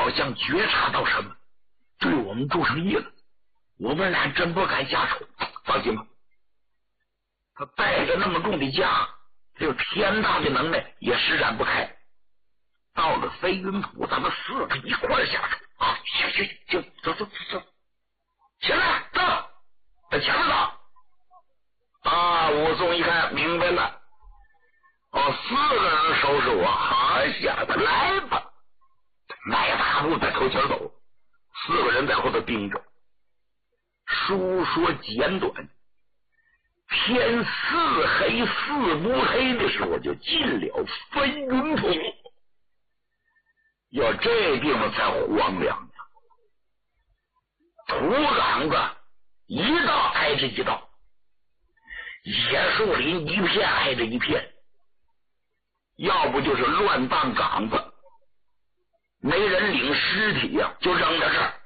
好像觉察到什么，对我们注上意了。我们俩真不敢下手，放心吧，他带着那么重的架，这有天大的能耐也施展不开。到了飞云浦，咱们4个一块下手啊！行，走，起来，走，把枪子到啊！武松一看明白了，4个人收拾我，好小子，来吧！迈大步在头前走，4个人在后头盯着。书说简短，天似黑似不黑的时候，就进了飞云浦。要这地方才荒凉呢，土岗子一道挨着一道，野树林一片挨着一片，要不就是乱荡岗子，没人领尸体呀，就扔在这儿。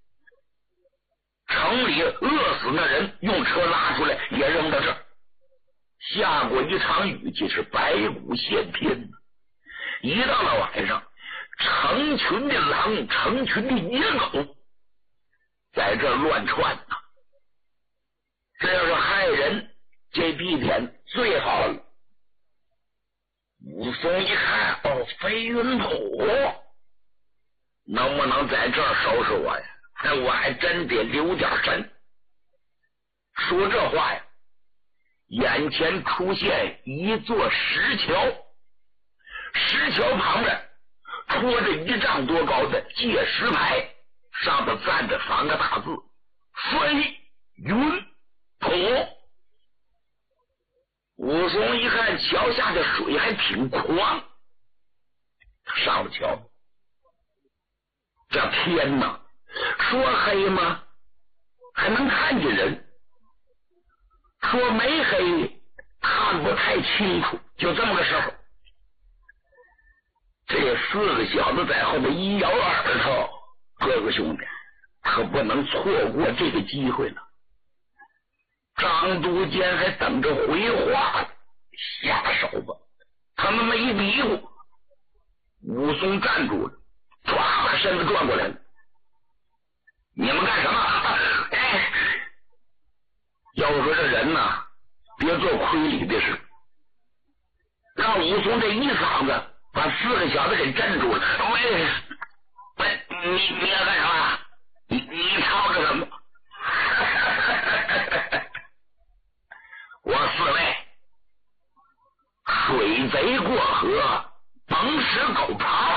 城里饿死的人用车拉出来也扔到这儿。下过一场雨气，是白骨现天。一到了晚上，成群的狼，成群的野狗在这乱窜呢。这要是害人，这地点最好了。武松一看，飞云浦能不能在这儿收拾我呀？我还真得留点神。说这话呀，眼前出现一座石桥，石桥旁边戳着1丈多高的界石牌，上头站着3个大字：飞云浦。武松一看桥下的水还挺宽，上了桥。这天哪，说黑吗？还能看见人；说没黑，看不太清楚。就这么个时候，这4个小子在后面一摇耳朵，各个兄弟可不能错过这个机会了。张都监还等着回话，下手吧！他们没迷糊，武松站住了，唰把身子转过来了。你们干什么？要说这人呐，别做亏理的事，让武松这一嗓子把4个小子给镇住了。喂，你要干什么？你吵着什么？我4位水贼过河，甭使狗刨。